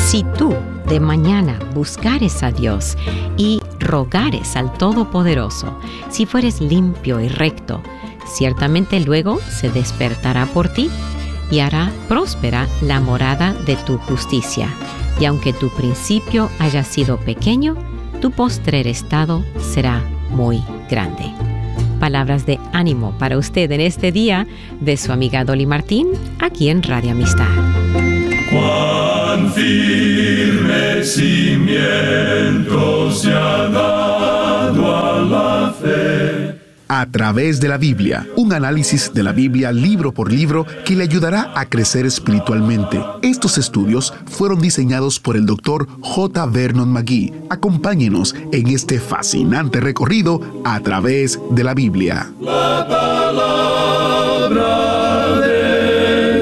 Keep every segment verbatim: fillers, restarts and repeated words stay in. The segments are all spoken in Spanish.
Si tú de mañana buscares a Dios y rogares al Todopoderoso, si fueres limpio y recto, ciertamente luego se despertará por ti y hará próspera la morada de tu justicia. Y aunque tu principio haya sido pequeño, tu postrer estado será muy grande. Palabras de ánimo para usted en este día de su amiga Dolly Martín, aquí en Radio Amistad. Cuán firme cimiento se ha dado a la fe. A través de la Biblia, un análisis de la Biblia libro por libro que le ayudará a crecer espiritualmente. Estos estudios fueron diseñados por el doctor J. Vernon McGee. Acompáñenos en este fascinante recorrido a través de la Biblia. La palabra de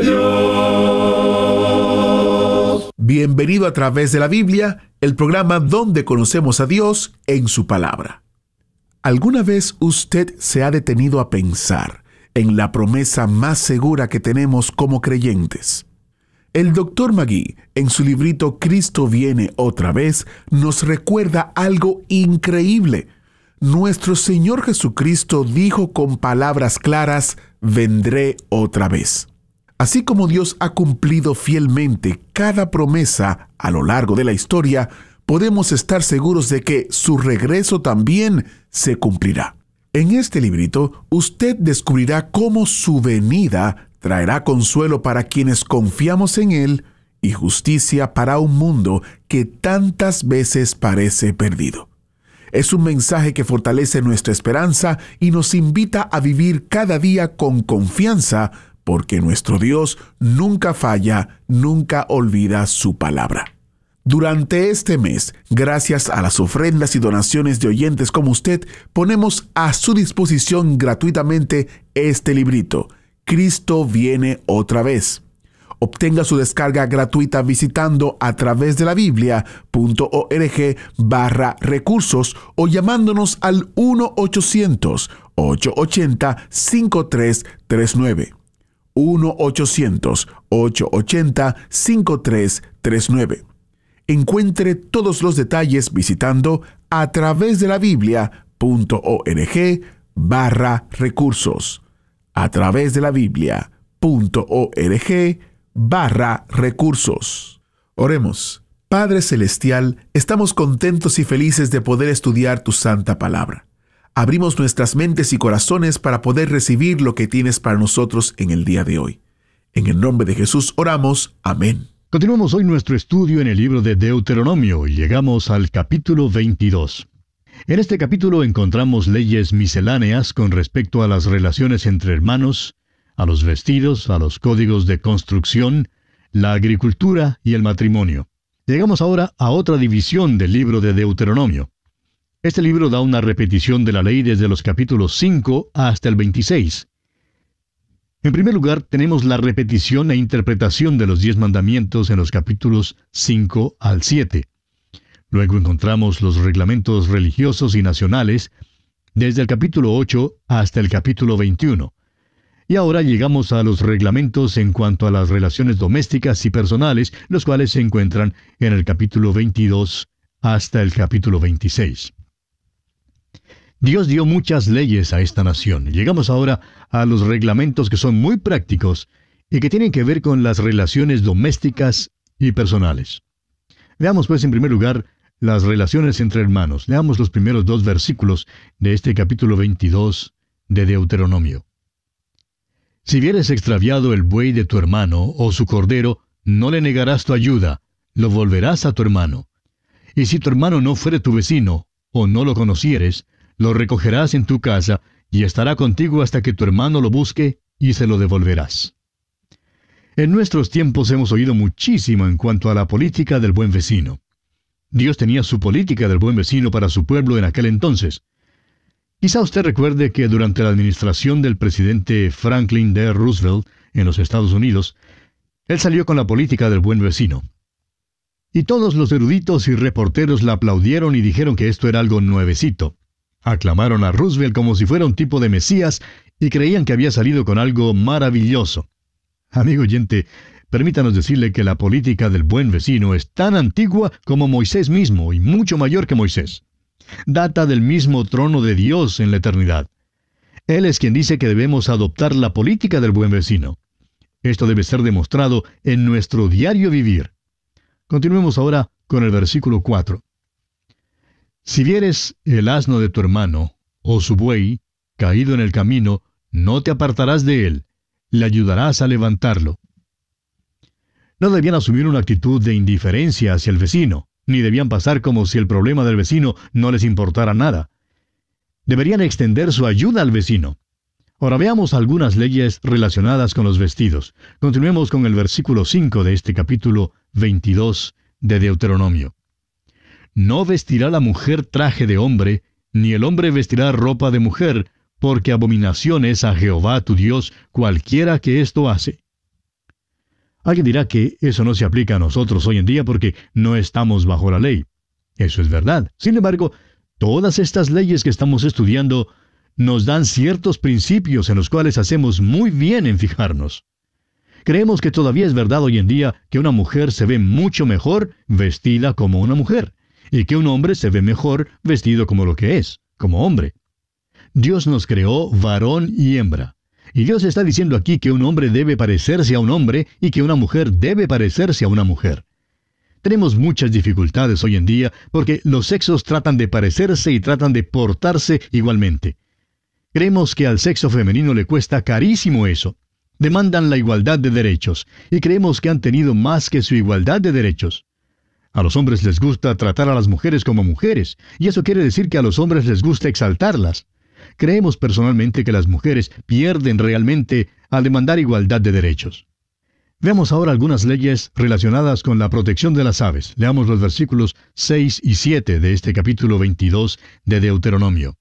Dios. Bienvenido a través de la Biblia, el programa donde conocemos a Dios en su palabra. ¿Alguna vez usted se ha detenido a pensar en la promesa más segura que tenemos como creyentes? El doctor McGee, en su librito Cristo viene otra vez, nos recuerda algo increíble. Nuestro Señor Jesucristo dijo con palabras claras, vendré otra vez. Así como Dios ha cumplido fielmente cada promesa a lo largo de la historia, podemos estar seguros de que su regreso también se cumplirá. En este librito, usted descubrirá cómo su venida traerá consuelo para quienes confiamos en Él y justicia para un mundo que tantas veces parece perdido. Es un mensaje que fortalece nuestra esperanza y nos invita a vivir cada día con confianza, porque nuestro Dios nunca falla, nunca olvida su palabra. Durante este mes, gracias a las ofrendas y donaciones de oyentes como usted, ponemos a su disposición gratuitamente este librito, Cristo viene otra vez. Obtenga su descarga gratuita visitando a través de la biblia.org barra recursos o llamándonos al uno ochocientos, ochocientos ochenta, cincuenta y tres treinta y nueve. uno ochocientos, ochocientos ochenta, cincuenta y tres treinta y nueve. Encuentre todos los detalles visitando a través de la biblia.org barra recursos. A través de la biblia.org barra recursos. Oremos. Padre Celestial, estamos contentos y felices de poder estudiar tu santa palabra. Abrimos nuestras mentes y corazones para poder recibir lo que tienes para nosotros en el día de hoy. En el nombre de Jesús oramos. Amén. Continuamos hoy nuestro estudio en el libro de Deuteronomio y llegamos al capítulo veintidós. En este capítulo encontramos leyes misceláneas con respecto a las relaciones entre hermanos, a los vestidos, a los códigos de construcción, la agricultura y el matrimonio. Llegamos ahora a otra división del libro de Deuteronomio. Este libro da una repetición de la ley desde los capítulos cinco hasta el veintiséis. En primer lugar, tenemos la repetición e interpretación de los diez mandamientos en los capítulos cinco al siete. Luego encontramos los reglamentos religiosos y nacionales desde el capítulo ocho hasta el capítulo veintiuno. Y ahora llegamos a los reglamentos en cuanto a las relaciones domésticas y personales, los cuales se encuentran en el capítulo veintidós hasta el capítulo veintiséis. Dios dio muchas leyes a esta nación. Llegamos ahora a los reglamentos que son muy prácticos y que tienen que ver con las relaciones domésticas y personales. Veamos pues en primer lugar las relaciones entre hermanos. Leamos los primeros dos versículos de este capítulo veintidós de Deuteronomio. Si vieres extraviado el buey de tu hermano o su cordero, no le negarás tu ayuda, lo volverás a tu hermano. Y si tu hermano no fuere tu vecino, o no lo conocieres, lo recogerás en tu casa, y estará contigo hasta que tu hermano lo busque, y se lo devolverás. En nuestros tiempos hemos oído muchísimo en cuanto a la política del buen vecino. Dios tenía su política del buen vecino para su pueblo en aquel entonces. Quizá usted recuerde que durante la administración del presidente Franklin D. Roosevelt en los Estados Unidos, él salió con la política del buen vecino. Y todos los eruditos y reporteros la aplaudieron y dijeron que esto era algo nuevecito. Aclamaron a Roosevelt como si fuera un tipo de Mesías y creían que había salido con algo maravilloso. Amigo oyente, Permítanos decirle que la política del buen vecino es tan antigua como Moisés mismo y mucho mayor que Moisés. Data del mismo trono de Dios en la eternidad. Él es quien dice que debemos adoptar la política del buen vecino. Esto debe ser demostrado en nuestro diario vivir. Continuemos ahora con el versículo cuatro. Si vieres el asno de tu hermano, o su buey, caído en el camino, no te apartarás de él, le ayudarás a levantarlo. No debían asumir una actitud de indiferencia hacia el vecino, ni debían pasar como si el problema del vecino no les importara nada. Deberían extender su ayuda al vecino. Ahora veamos algunas leyes relacionadas con los vestidos. Continuemos con el versículo cinco de este capítulo veintidós de Deuteronomio. No vestirá la mujer traje de hombre, ni el hombre vestirá ropa de mujer, porque abominación es a Jehová tu Dios cualquiera que esto hace. Alguien dirá que eso no se aplica a nosotros hoy en día porque no estamos bajo la ley. Eso es verdad. Sin embargo, todas estas leyes que estamos estudiando nos dan ciertos principios en los cuales hacemos muy bien en fijarnos. Creemos que todavía es verdad hoy en día que una mujer se ve mucho mejor vestida como una mujer, y que un hombre se ve mejor vestido como lo que es, como hombre. Dios nos creó varón y hembra. Y Dios está diciendo aquí que un hombre debe parecerse a un hombre y que una mujer debe parecerse a una mujer. Tenemos muchas dificultades hoy en día porque los sexos tratan de parecerse y tratan de portarse igualmente. Creemos que al sexo femenino le cuesta carísimo eso. Demandan la igualdad de derechos y creemos que han tenido más que su igualdad de derechos. A los hombres les gusta tratar a las mujeres como mujeres, y eso quiere decir que a los hombres les gusta exaltarlas. Creemos personalmente que las mujeres pierden realmente al demandar igualdad de derechos. Veamos ahora algunas leyes relacionadas con la protección de las aves. Leamos los versículos seis y siete de este capítulo veintidós de Deuteronomio.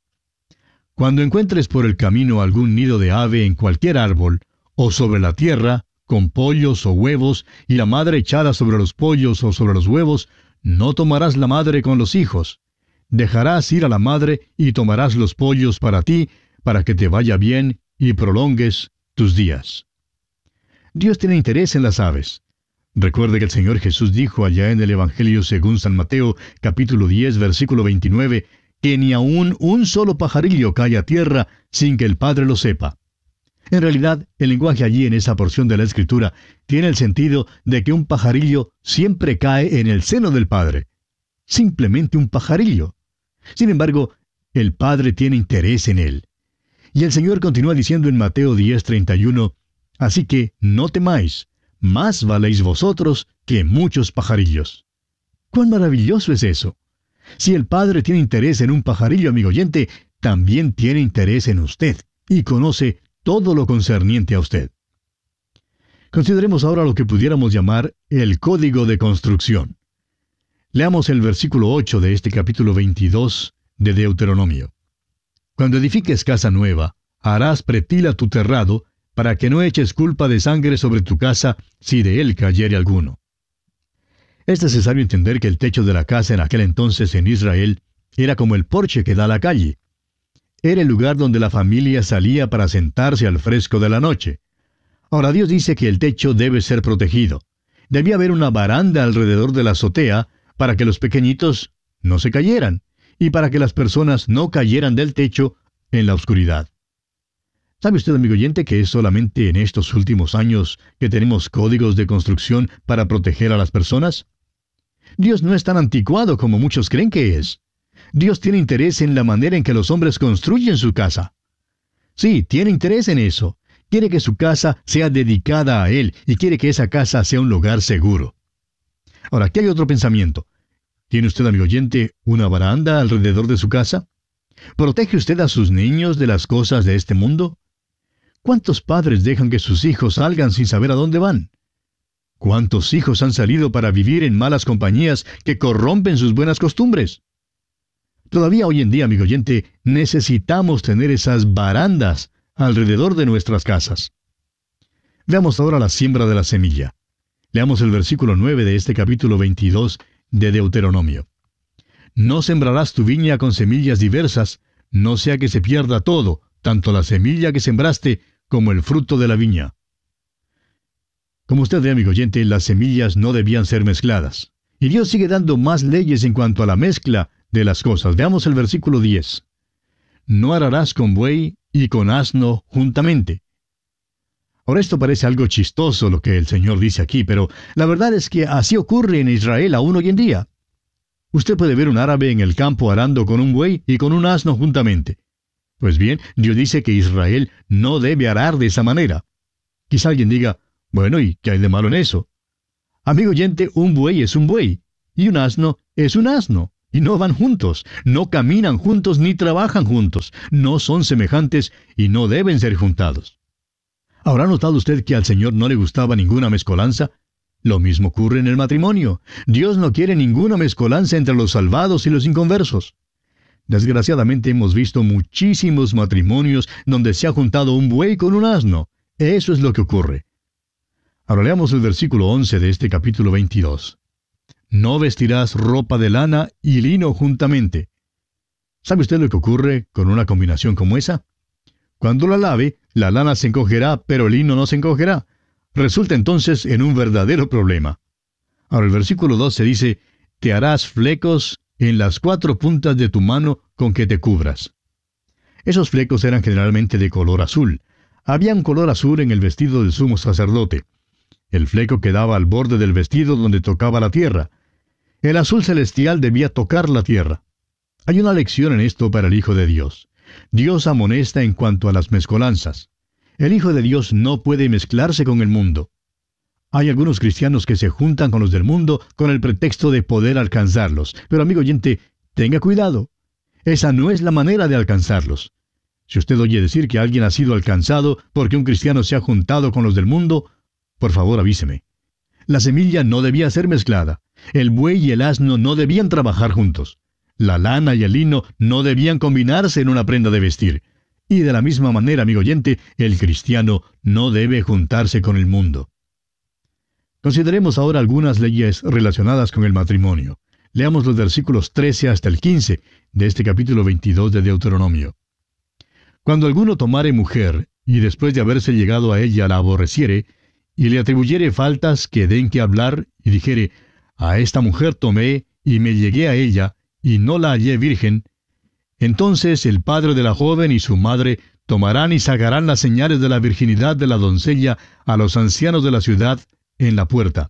Cuando encuentres por el camino algún nido de ave en cualquier árbol, o sobre la tierra, con pollos o huevos, y la madre echada sobre los pollos o sobre los huevos, no tomarás la madre con los hijos. Dejarás ir a la madre y tomarás los pollos para ti, para que te vaya bien y prolongues tus días. Dios tiene interés en las aves. Recuerde que el Señor Jesús dijo allá en el Evangelio según San Mateo, capítulo diez, versículo veintinueve, que ni aun un solo pajarillo cae a tierra sin que el Padre lo sepa. En realidad, el lenguaje allí en esa porción de la Escritura tiene el sentido de que un pajarillo siempre cae en el seno del Padre. Simplemente un pajarillo. Sin embargo, el Padre tiene interés en él. Y el Señor continúa diciendo en Mateo diez, treinta y uno, así que no temáis, más valéis vosotros que muchos pajarillos. ¡Cuán maravilloso es eso! Si el Padre tiene interés en un pajarillo, amigo oyente, también tiene interés en usted, y conoce todo lo concerniente a usted. Consideremos ahora lo que pudiéramos llamar el código de construcción. Leamos el versículo ocho de este capítulo veintidós de Deuteronomio. Cuando edifiques casa nueva, harás pretil a tu terrado, para que no eches culpa de sangre sobre tu casa, si de él cayere alguno. Es necesario entender que el techo de la casa en aquel entonces en Israel era como el porche que da a la calle. Era el lugar donde la familia salía para sentarse al fresco de la noche. Ahora Dios dice que el techo debe ser protegido. Debía haber una baranda alrededor de la azotea para que los pequeñitos no se cayeran y para que las personas no cayeran del techo en la oscuridad. ¿Sabe usted, amigo oyente, que es solamente en estos últimos años que tenemos códigos de construcción para proteger a las personas? Dios no es tan anticuado como muchos creen que es. Dios tiene interés en la manera en que los hombres construyen su casa. Sí, tiene interés en eso. Quiere que su casa sea dedicada a Él y quiere que esa casa sea un lugar seguro. Ahora, aquí hay otro pensamiento. ¿Tiene usted, amigo oyente, una baranda alrededor de su casa? ¿Protege usted a sus niños de las cosas de este mundo? ¿Cuántos padres dejan que sus hijos salgan sin saber a dónde van? ¿Cuántos hijos han salido para vivir en malas compañías que corrompen sus buenas costumbres? Todavía hoy en día, amigo oyente, necesitamos tener esas barandas alrededor de nuestras casas. Veamos ahora la siembra de la semilla. Leamos el versículo nueve de este capítulo veintidós de Deuteronomio. No sembrarás tu viña con semillas diversas, no sea que se pierda todo, tanto la semilla que sembraste como el fruto de la viña. Como usted ve, amigo oyente, las semillas no debían ser mezcladas. Y Dios sigue dando más leyes en cuanto a la mezcla de las cosas. Veamos el versículo diez. No ararás con buey y con asno juntamente. Ahora esto parece algo chistoso lo que el Señor dice aquí, pero la verdad es que así ocurre en Israel aún hoy en día. Usted puede ver un árabe en el campo arando con un buey y con un asno juntamente. Pues bien, Dios dice que Israel no debe arar de esa manera. Quizá alguien diga, bueno, ¿y qué hay de malo en eso? Amigo oyente, un buey es un buey, y un asno es un asno, y no van juntos, no caminan juntos ni trabajan juntos, no son semejantes y no deben ser juntados. ¿Habrá notado usted que al Señor no le gustaba ninguna mezcolanza? Lo mismo ocurre en el matrimonio. Dios no quiere ninguna mezcolanza entre los salvados y los inconversos. Desgraciadamente hemos visto muchísimos matrimonios donde se ha juntado un buey con un asno. Eso es lo que ocurre. Ahora leamos el versículo once de este capítulo veintidós. No vestirás ropa de lana y lino juntamente. ¿Sabe usted lo que ocurre con una combinación como esa? Cuando la lave, la lana se encogerá, pero el lino no se encogerá. Resulta entonces en un verdadero problema. Ahora el versículo doce dice, te harás flecos en las cuatro puntas de tu mano con que te cubras. Esos flecos eran generalmente de color azul. Había un color azul en el vestido del sumo sacerdote. El fleco quedaba al borde del vestido donde tocaba la tierra. El azul celestial debía tocar la tierra. Hay una lección en esto para el Hijo de Dios. Dios amonesta en cuanto a las mezcolanzas. El Hijo de Dios no puede mezclarse con el mundo. Hay algunos cristianos que se juntan con los del mundo con el pretexto de poder alcanzarlos. Pero amigo oyente, tenga cuidado. Esa no es la manera de alcanzarlos. Si usted oye decir que alguien ha sido alcanzado porque un cristiano se ha juntado con los del mundo, por favor avíseme. La semilla no debía ser mezclada. El buey y el asno no debían trabajar juntos. La lana y el lino no debían combinarse en una prenda de vestir. Y de la misma manera, amigo oyente, el cristiano no debe juntarse con el mundo. Consideremos ahora algunas leyes relacionadas con el matrimonio. Leamos los versículos trece hasta el quince de este capítulo veintidós de Deuteronomio. Cuando alguno tomare mujer, y después de haberse llegado a ella la aborreciere, y le atribuyere faltas que den que hablar, y dijere, a esta mujer tomé, y me llegué a ella, y no la hallé virgen, entonces el padre de la joven y su madre tomarán y sacarán las señales de la virginidad de la doncella a los ancianos de la ciudad en la puerta.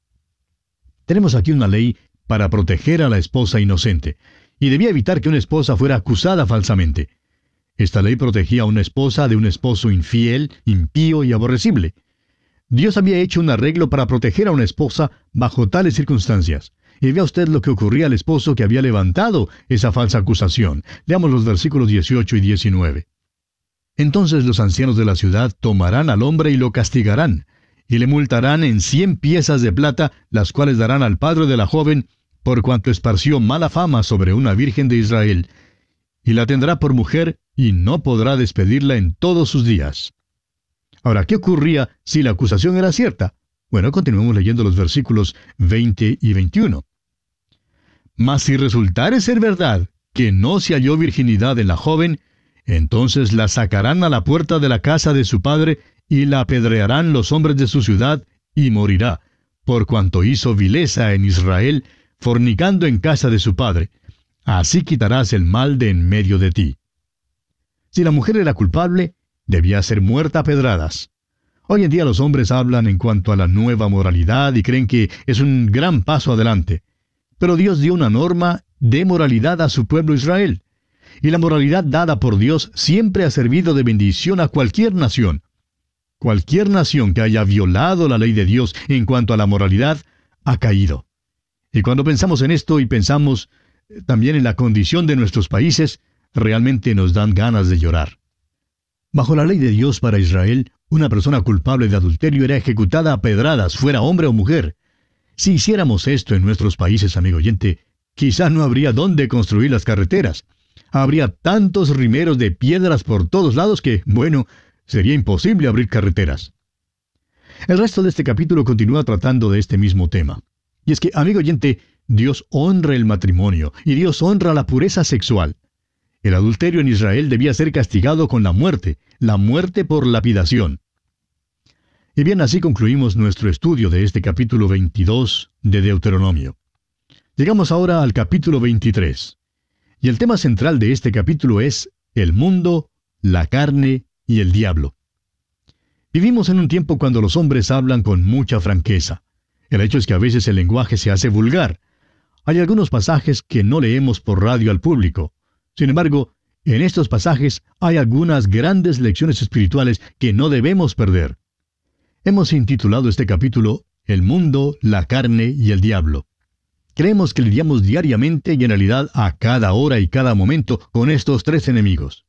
Tenemos aquí una ley para proteger a la esposa inocente, y debía evitar que una esposa fuera acusada falsamente. Esta ley protegía a una esposa de un esposo infiel, impío y aborrecible. Dios había hecho un arreglo para proteger a una esposa bajo tales circunstancias. Y vea usted lo que ocurría al esposo que había levantado esa falsa acusación. Leamos los versículos dieciocho y diecinueve. Entonces los ancianos de la ciudad tomarán al hombre y lo castigarán, y le multarán en cien piezas de plata, las cuales darán al padre de la joven, por cuanto esparció mala fama sobre una virgen de Israel, y la tendrá por mujer, y no podrá despedirla en todos sus días. Ahora, ¿qué ocurría si la acusación era cierta? Bueno, continuemos leyendo los versículos veinte y veintiuno. Mas si resultare ser verdad que no se halló virginidad en la joven, entonces la sacarán a la puerta de la casa de su padre, y la apedrearán los hombres de su ciudad, y morirá, por cuanto hizo vileza en Israel, fornicando en casa de su padre. Así quitarás el mal de en medio de ti. Si la mujer era culpable, debía ser muerta a pedradas. Hoy en día los hombres hablan en cuanto a la nueva moralidad y creen que es un gran paso adelante. Pero Dios dio una norma de moralidad a su pueblo Israel. Y la moralidad dada por Dios siempre ha servido de bendición a cualquier nación. Cualquier nación que haya violado la ley de Dios en cuanto a la moralidad, ha caído. Y cuando pensamos en esto y pensamos también en la condición de nuestros países, realmente nos dan ganas de llorar. Bajo la ley de Dios para Israel, una persona culpable de adulterio era ejecutada a pedradas, fuera hombre o mujer. Si hiciéramos esto en nuestros países, amigo oyente, quizá no habría dónde construir las carreteras. Habría tantos rimeros de piedras por todos lados que, bueno, sería imposible abrir carreteras. El resto de este capítulo continúa tratando de este mismo tema. Y es que, amigo oyente, Dios honra el matrimonio y Dios honra la pureza sexual. El adulterio en Israel debía ser castigado con la muerte, la muerte por lapidación. Y bien, así concluimos nuestro estudio de este capítulo veintidós de Deuteronomio. Llegamos ahora al capítulo veintitrés. Y el tema central de este capítulo es el mundo, la carne y el diablo. Vivimos en un tiempo cuando los hombres hablan con mucha franqueza. El hecho es que a veces el lenguaje se hace vulgar. Hay algunos pasajes que no leemos por radio al público. Sin embargo, en estos pasajes hay algunas grandes lecciones espirituales que no debemos perder. Hemos intitulado este capítulo El mundo, la carne y el diablo. Creemos que lidiamos diariamente y en realidad a cada hora y cada momento con estos tres enemigos.